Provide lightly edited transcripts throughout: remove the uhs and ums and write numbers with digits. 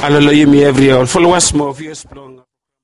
Alolo yumi every year. Follow us more views long.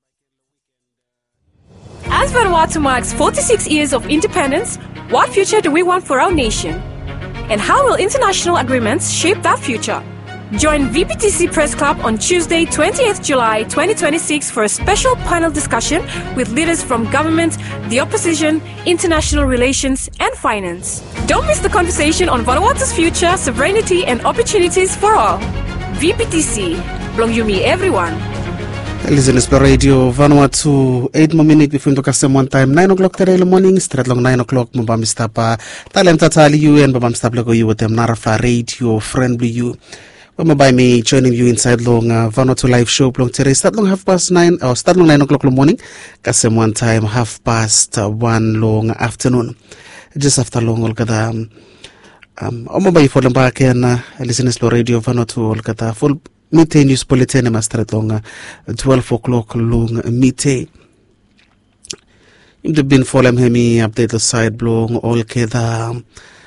As Vanuatu marks 46 years of independence, what future do we want for our nation? And how will international agreements shape that future? Join VPTC Press Club on Tuesday, 28th July 2026 for a special panel discussion with leaders from government, the opposition, international relations, and finance. Don't miss the conversation on Vanuatu's future, sovereignty, and opportunities for all. VPTC, Blongyumi everyone. Listen to Radio Vanuatu 8 more minutes before the custom one time 9 o'clock today in the morning straight long 9 o'clock mabam stapa talem tatali you and babam stap lego you with them narafa radio friendly you by me joining you inside long Vanuatu live show long today start long 9:30 or start long 9 o'clock in the morning custom one time 1:30 long afternoon just after long all kada by for them back and listeners to Radio Vanuatu all kada full Mite news bulletin mastret long 12 o'clock long mite. Im de bin folem hemi update the side blog all keda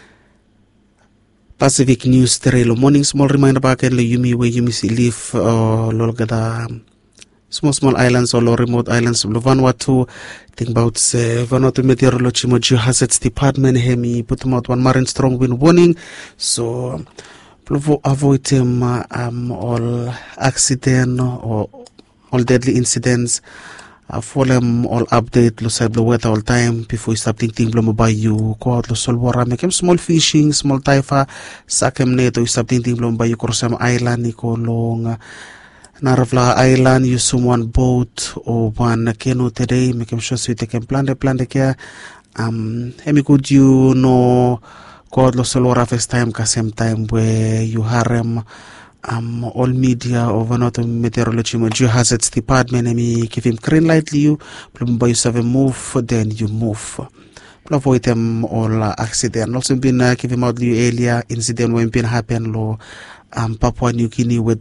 Pacific News Terelo morning small reminder back and yumi where yumi see live lol keda small islands or remote islands Vanuatu. Think about Vanuatu meteorology mo geohazards department hemi put them out one marine strong wind warning so avoid all accident or all deadly incidents. Follow all update lo side blow weather all time before you start thinking blow by you go out lo solwara make small fishing small taifa sakem net you start thinking blow by you crossam island niko long Naravla Island you one boat or one canoe today make sure so you take plan the care hemi could you know God lo solwara first time ka same time where you harem all media of Vanuatu meteorology mo geohazards department emi give him green light you plumba you have a move then you move avoid them all accident also been give him out you earlier incident when been happen lo Papua New Guinea with